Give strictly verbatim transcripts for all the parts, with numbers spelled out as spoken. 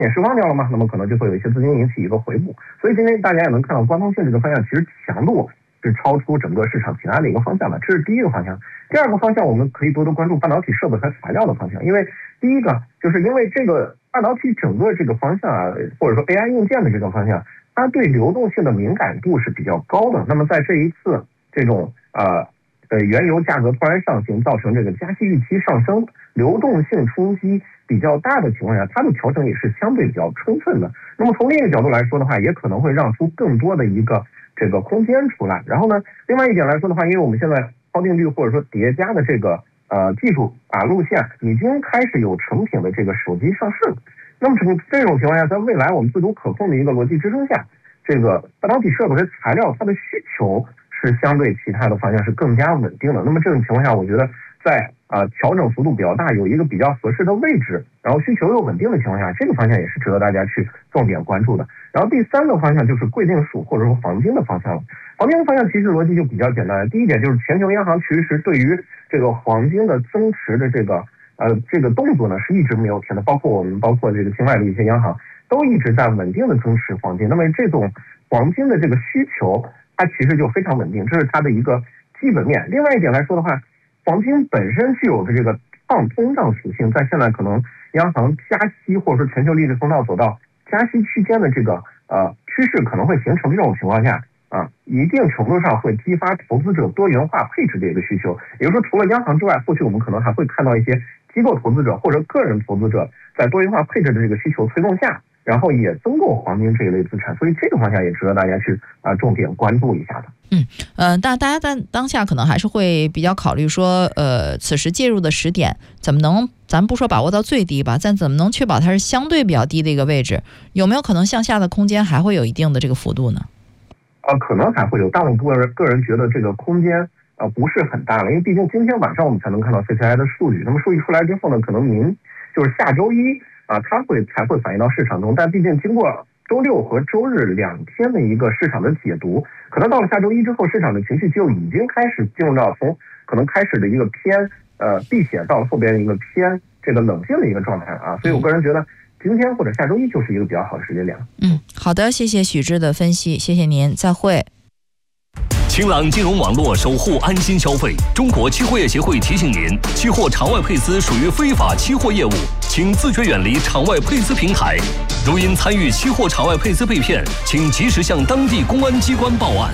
也释放掉了嘛，那么可能就会有一些资金引起一个回补。所以今天大家也能看到，光通信这个方向其实强度是超出整个市场其他的一个方向的，这是第一个方向。第二个方向，我们可以多多关注半导体设备和材料的方向，因为第一个就是因为这个半导体整个这个方向啊，或者说 A I 硬件的这个方向，它对流动性的敏感度是比较高的。那么在这一次这种呃呃原油价格突然上行，造成这个加息预期上升，流动性冲击比较大的情况下，它的调整也是相对比较充分的。那么从另一个角度来说的话，也可能会让出更多的一个这个空间出来。然后呢，另外一点来说的话，因为我们现在超定律或者说叠加的这个呃技术啊路线已经开始有成品的这个手机上市了。那么这种情况下，在未来我们自主可控的一个逻辑支撑下，这个半导体设备和材料它的需求是相对其他的方向是更加稳定的。那么这种情况下，我觉得在啊调整幅度比较大，有一个比较合适的位置，然后需求又稳定的情况下，这个方向也是值得大家去重点关注的。然后第三个方向就是贵金属或者说黄金的方向了。黄金的方向其实逻辑就比较简单，第一点就是全球央行其实对于这个黄金的增持的这个呃这个动作呢是一直没有停的，包括我们包括这个境外的一些央行都一直在稳定的增持黄金。那么这种黄金的这个需求它其实就非常稳定，这是它的一个基本面。另外一点来说的话，黄金本身具有的这个抗通胀属性，在现在可能央行加息或者说全球利率通道走到加息区间的这个呃趋势可能会形成这种情况下啊，一定程度上会激发投资者多元化配置的一个需求。也就是说，除了央行之外，后续我们可能还会看到一些机构投资者或者个人投资者在多元化配置的这个需求推动下，然后也增购黄金这一类资产，所以这个方向也值得大家去啊、呃、重点关注一下的。 嗯呃，但大家在当下可能还是会比较考虑说，呃，此时介入的时点怎么能，咱不说把握到最低吧，但怎么能确保它是相对比较低的一个位置？有没有可能向下的空间还会有一定的这个幅度呢？ 呃，可能还会有，但我个人个人觉得这个空间呃不是很大了，因为毕竟今天晚上我们才能看到 C P I 的数据，那么数据出来之后呢，可能明就是下周一啊，它会才会反映到市场中，但毕竟经过周六和周日两天的一个市场的解读，可能到了下周一之后，市场的情绪就已经开始进入到从可能开始的一个偏呃避险到后边的一个偏这个冷静的一个状态啊，所以我个人觉得今天或者下周一就是一个比较好的时间点。 嗯，好的，谢谢许志的分析，谢谢您，再会。 清朗金融网络，守护安心消费。中国期货业协会提醒您，期货场外配资属于非法期货业务，请自觉远离场外配资平台。如因参与期货场外配资被骗，请及时向当地公安机关报案。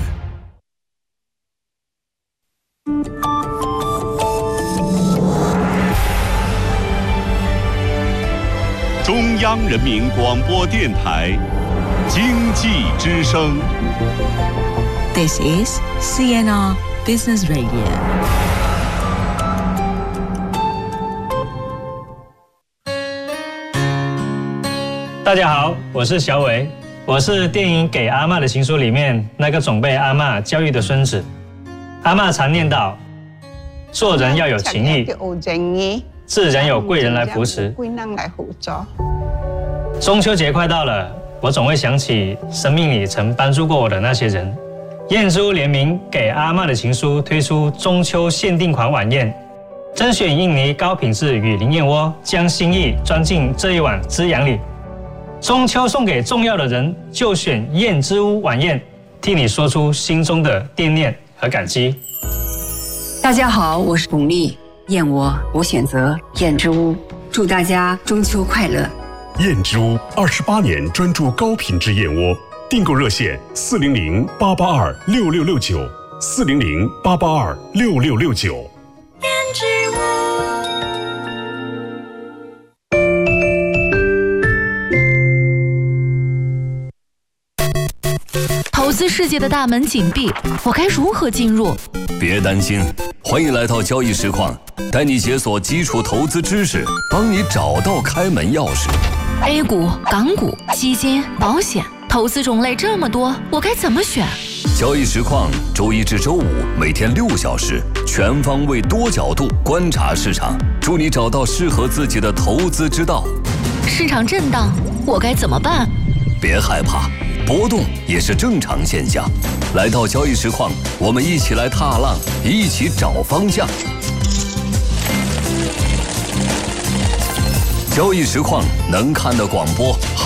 中央人民广播电台经济之声。 This is C N R Business Radio. 大家好，我是小伟，我是电影《给阿嬷的情书》里面那个总被阿嬷教育的孙子。阿嬷常念叨，做人要有情义，自然有贵人来扶持。中秋节快到了，我总会想起生命里曾帮助过我的那些人。燕之屋联名《给阿嬷的情书》推出中秋限定款晚宴，甄选印尼高品质雨林燕窝，将心意装进这一碗滋养里。中秋送给重要的人，就选燕之屋晚宴，替你说出心中的惦念和感激。 大家好，我是巩俐，燕窝我选择燕之屋，祝大家中秋快乐。 燕之屋二十八年专注高品质燕窝，订购热线四零零八八二六六六九，四零零八八二六六六九。 燕之屋。 投资世界的大门紧闭，我该如何进入？ 别担心，欢迎来到交易实况，带你解锁基础投资知识，帮你找到开门钥匙。 A 股、港股、基金、保险，投资种类这么多，我该怎么选？ 交易实况周一至周五每天六小时，全方位多角度观察市场，助你找到适合自己的投资之道。 市场震荡，我该怎么办？ 别害怕，波动也是正常现象。来到交易实况，我们一起来踏浪，一起找方向。 交易实况能看的广播。